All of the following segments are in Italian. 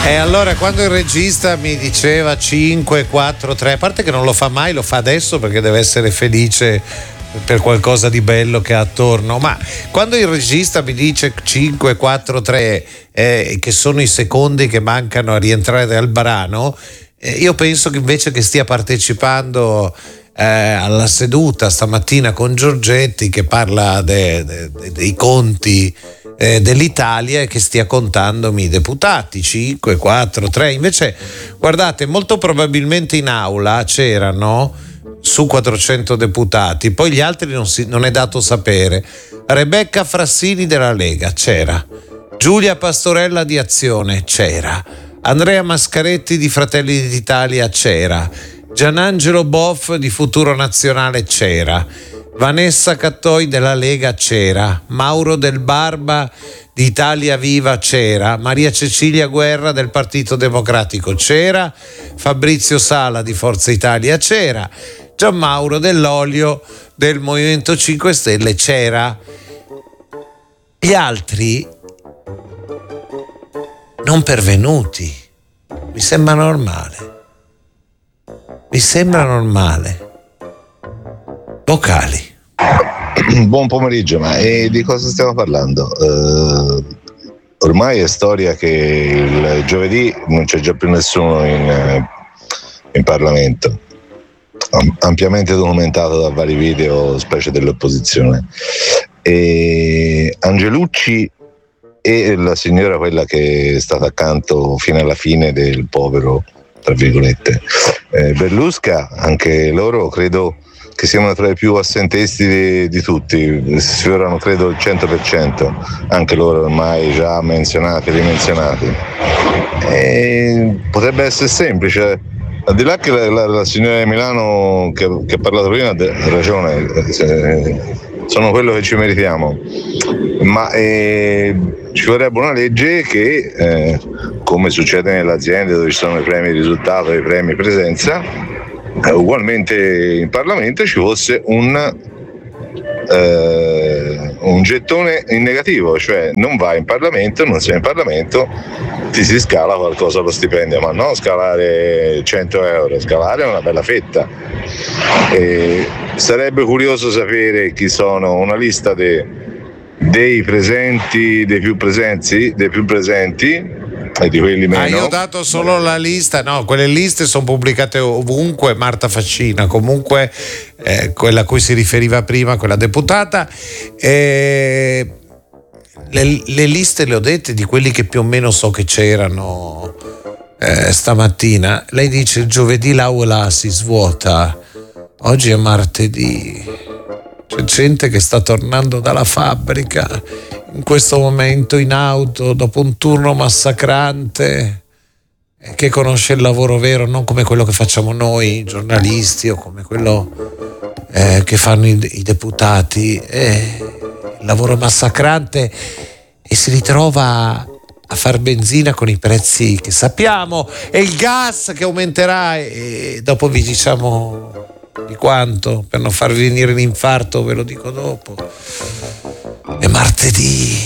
E allora quando il regista mi diceva 5, 4, 3, a parte che non lo fa mai, lo fa adesso perché deve essere felice per qualcosa di bello che ha attorno, ma quando il regista mi dice 5, 4, 3, che sono i secondi che mancano a rientrare dal brano, io penso che invece che stia partecipando alla seduta stamattina con Giorgetti che parla dei conti dell'Italia e che stia contandomi i deputati 5, 4, 3. Invece guardate, molto probabilmente in aula c'erano su 400 deputati, poi gli altri non è dato sapere. Rebecca Frassini della Lega c'era, Giulia Pastorella di Azione c'era, Andrea Mascaretti di Fratelli d'Italia c'era, Gianangelo Boff di Futuro Nazionale c'era, Vanessa Cattoi della Lega c'era, Mauro Del Barba di Italia Viva c'era, Maria Cecilia Guerra del Partito Democratico c'era, Fabrizio Sala di Forza Italia c'era, Gianmauro Dell'Olio del Movimento 5 Stelle c'era. Gli altri non pervenuti. Mi sembra normale. Vocali. Buon pomeriggio, ma di cosa stiamo parlando? Ormai è storia che il giovedì non c'è già più nessuno in Parlamento, ampiamente documentato da vari video, specie dell'opposizione. E Angelucci e la signora, quella che è stata accanto fino alla fine del povero, tra virgolette, Berlusca, anche loro credo che siano tra i più assentesti di tutti, sfiorano credo il 100%, anche loro ormai già menzionati, rimenzionati. Potrebbe essere semplice, al di là che la signora di Milano che ha parlato prima ha ragione, sono quello che ci meritiamo, ma ci vorrebbe una legge che, come succede nelle aziende dove ci sono i premi risultato e i premi presenza, ugualmente in Parlamento ci fosse un gettone in negativo, cioè non vai in Parlamento, non sei in Parlamento, ti si scala qualcosa allo stipendio, ma non scalare 100 euro, scalare una bella fetta. Sarebbe curioso sapere chi sono, una lista dei presenti, dei più presenti e di quelli meno. Io ho dato solo la lista, no, quelle liste sono pubblicate ovunque. Marta Faccina, comunque quella a cui si riferiva prima, quella deputata, le liste le ho dette di quelli che più o meno so che c'erano stamattina. Lei dice il giovedì l'aula si svuota, oggi è martedì. C'è gente che sta tornando dalla fabbrica in questo momento in auto dopo un turno massacrante, che conosce il lavoro vero, non come quello che facciamo noi giornalisti o come quello che fanno i deputati, il lavoro massacrante, e si ritrova a far benzina con i prezzi che sappiamo e il gas che aumenterà, e dopo vi diciamo di quanto, per non farvi venire l'infarto ve lo dico dopo. È martedì.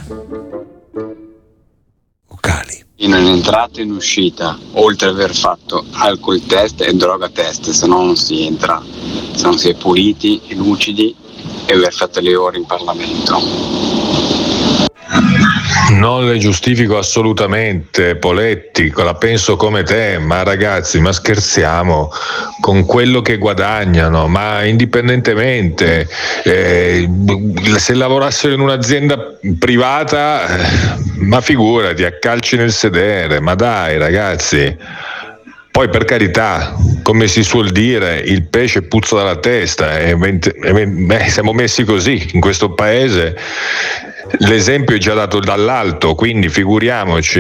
Vocali. In entrata e in uscita, oltre ad aver fatto alcol test e droga test, se no non si entra, se non si è puliti e lucidi, e aver fatto le ore in Parlamento. Non le giustifico assolutamente, Poletti, la penso come te, ma ragazzi, ma scherziamo, con quello che guadagnano, ma indipendentemente, se lavorassero in un'azienda privata, ma figurati, a calci nel sedere, ma dai ragazzi. Poi per carità, come si suol dire, il pesce puzza dalla testa, siamo messi così in questo paese. L'esempio è già dato dall'alto, quindi figuriamoci,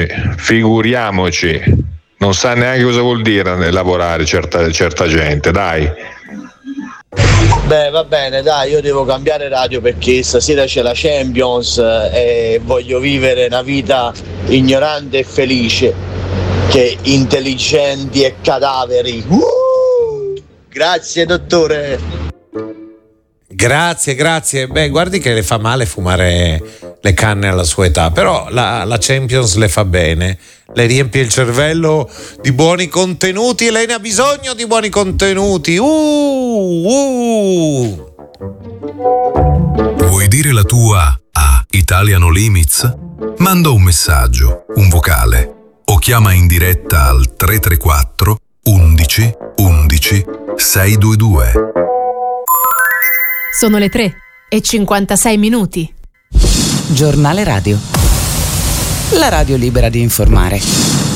non sa neanche cosa vuol dire lavorare certa gente, dai. Beh, va bene, dai, io devo cambiare radio perché stasera c'è la Champions e voglio vivere una vita ignorante e felice, che intelligenti e cadaveri. Grazie dottore. Grazie. Beh, guardi che le fa male fumare le canne alla sua età, però la Champions le fa bene, le riempie il cervello di buoni contenuti e lei ne ha bisogno di buoni contenuti. Vuoi dire la tua a Italiano Limits? Manda un messaggio, un vocale o chiama in diretta al 334 11 11 622. Sono le 3:56. Giornale Radio. La radio libera di informare.